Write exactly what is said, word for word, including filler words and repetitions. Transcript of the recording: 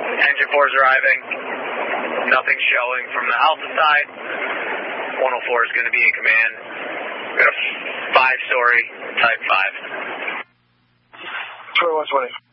Engine four is arriving. Nothing showing from the Alpha side. one oh four is going to be in command. We got a five-story Type five. twenty-one twenty.